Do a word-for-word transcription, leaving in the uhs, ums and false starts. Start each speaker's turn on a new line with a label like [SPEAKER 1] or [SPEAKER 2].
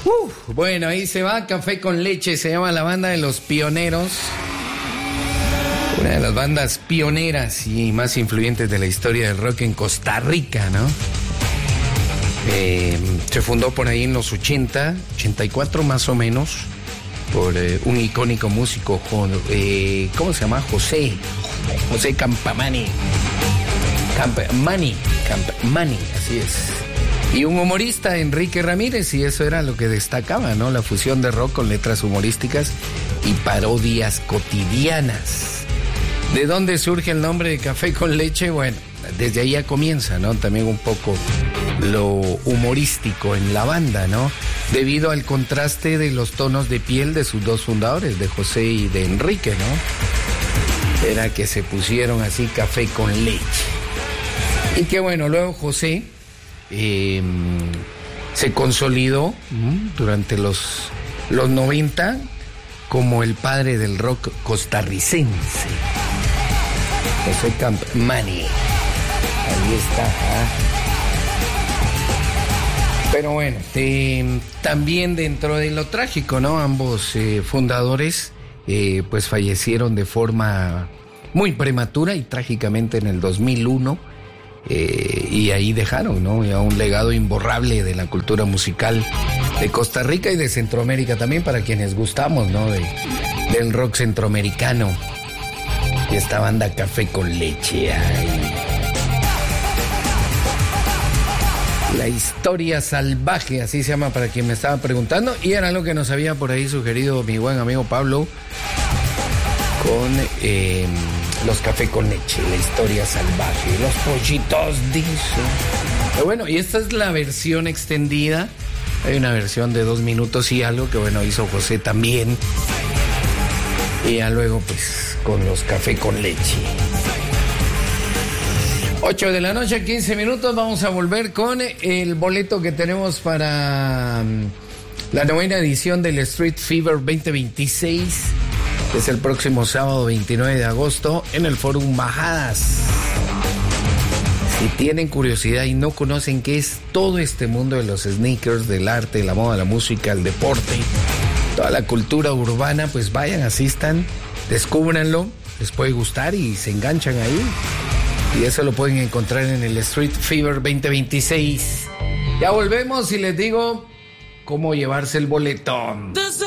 [SPEAKER 1] Uh, bueno, ahí se va, Café con Leche, se llama la banda de Los Pioneros. Una de las bandas pioneras y más influyentes de la historia del rock en Costa Rica, ¿no? Eh, se fundó por ahí en los ochenta, ochenta y cuatro más o menos, por eh, un icónico músico, eh, ¿cómo se llama? José, José Campamani. Campamani, Campamani, así es. Y un humorista, Enrique Ramírez, y eso era lo que destacaba, ¿no? La fusión de rock con letras humorísticas y parodias cotidianas. ¿De dónde surge el nombre de Café con Leche? Bueno, desde ahí ya comienza, ¿no? También un poco lo humorístico en la banda, ¿no? Debido al contraste de los tonos de piel de sus dos fundadores, de José y de Enrique, ¿no? Era que se pusieron así Café con Leche. Y que bueno, luego José eh, se consolidó ¿m? durante los, los noventa como el padre del rock costarricense. José Campamani. Ahí está. ¿eh? Pero bueno, eh, también dentro de lo trágico, ¿no? Ambos eh, fundadores eh, pues fallecieron de forma muy prematura y trágicamente en el dos mil uno. Eh, y ahí dejaron, ¿no? Ya un legado imborrable de la cultura musical de Costa Rica y de Centroamérica también, para quienes gustamos, ¿no? De, del rock centroamericano. Y esta banda Café con Leche. Ay. La historia salvaje, así se llama para quien me estaba preguntando. Y era lo que nos había por ahí sugerido mi buen amigo Pablo con eh, los Café con Leche, la historia salvaje, los pollitos, dice. Pero bueno, y esta es la versión extendida. Hay una versión de dos minutos y algo que bueno hizo José también. Y ya luego pues con los Café con Leche. ocho de la noche, quince minutos, vamos a volver con el boleto que tenemos para la novena edición del Street Fever veinte veintiséis. Es el próximo sábado veintinueve de agosto en el Fórum Bajadas. Si tienen curiosidad y no conocen qué es todo este mundo de los sneakers, del arte, la moda, la música, el deporte, toda la cultura urbana, pues vayan, asistan, descúbranlo, les puede gustar y se enganchan ahí. Y eso lo pueden encontrar en el Street Fever veinte veintiséis. Ya volvemos y les digo cómo llevarse el boletón.